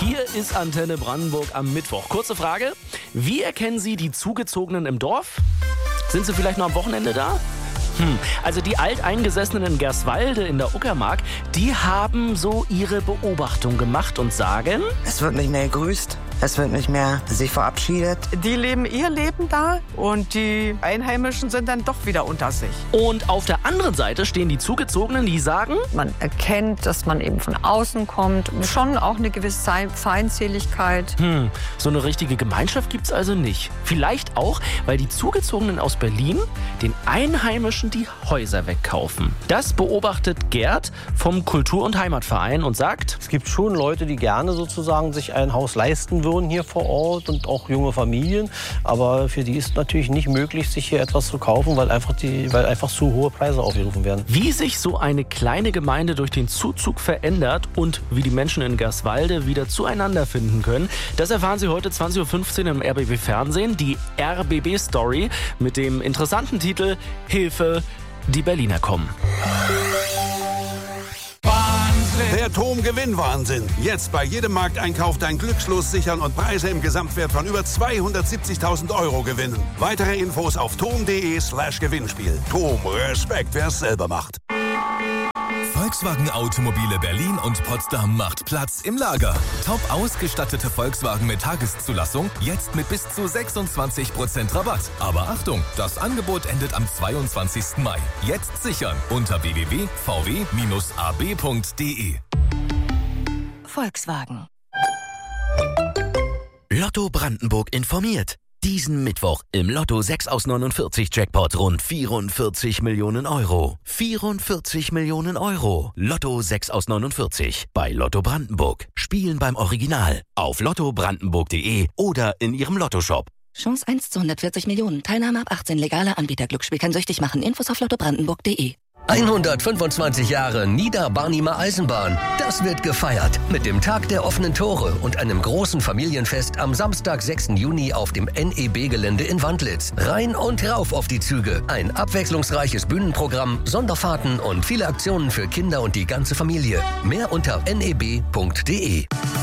Hier ist Antenne Brandenburg am Mittwoch. Kurze Frage, wie erkennen Sie die Zugezogenen im Dorf? Sind Sie vielleicht noch am Wochenende da? Also die Alteingesessenen in Gerswalde in der Uckermark, die haben so ihre Beobachtung gemacht und sagen: Es wird nicht mehr gegrüßt, es wird nicht mehr sich verabschiedet. Die leben ihr Leben da und die Einheimischen sind dann doch wieder unter sich. Und auf der anderen Seite stehen die Zugezogenen, die sagen: Man erkennt, dass man eben von außen kommt. Schon auch eine gewisse Feindseligkeit. So eine richtige Gemeinschaft gibt's also nicht. Vielleicht auch, weil die Zugezogenen aus Berlin den Einheimischen die Häuser wegkaufen. Das beobachtet Gerd vom Kultur- und Heimatverein und sagt: Es gibt schon Leute, die gerne sozusagen sich ein Haus leisten würden hier vor Ort und auch junge Familien. Aber für die ist natürlich nicht möglich, sich hier etwas zu kaufen, weil einfach zu hohe Preise aufgerufen werden. Wie sich so eine kleine Gemeinde durch den Zuzug verändert und wie die Menschen in Gerswalde wieder zueinander finden können, das erfahren Sie heute 20.15 Uhr im RBB Fernsehen. Die RBB-Story mit dem interessanten Titel Hilfe, die Berliner kommen. Der TOM-Gewinn-Wahnsinn. Jetzt bei jedem Markteinkauf dein Glückslos sichern und Preise im Gesamtwert von über 270.000 € gewinnen. Weitere Infos auf tom.de/Gewinnspiel. TOM, Respekt, wer es selber macht. Volkswagen Automobile Berlin und Potsdam macht Platz im Lager. Top ausgestattete Volkswagen mit Tageszulassung, jetzt mit bis zu 26% Rabatt. Aber Achtung, das Angebot endet am 22. Mai. Jetzt sichern unter www.vw-ab.de. Volkswagen. Lotto Brandenburg informiert. Diesen Mittwoch im Lotto 6 aus 49 Jackpot rund 44 Millionen Euro. 44 Millionen Euro. Lotto 6 aus 49 bei Lotto Brandenburg. Spielen beim Original auf lottobrandenburg.de oder in Ihrem Lottoshop. Chance 1 zu 140 Millionen. Teilnahme ab 18. Legaler Anbieter. Glücksspiel kann süchtig machen. Infos auf lottobrandenburg.de. 125 Jahre Niederbarnimer Eisenbahn. Das wird gefeiert mit dem Tag der offenen Tore und einem großen Familienfest am Samstag, 6. Juni auf dem NEB-Gelände in Wandlitz. Rein und rauf auf die Züge. Ein abwechslungsreiches Bühnenprogramm, Sonderfahrten und viele Aktionen für Kinder und die ganze Familie. Mehr unter neb.de.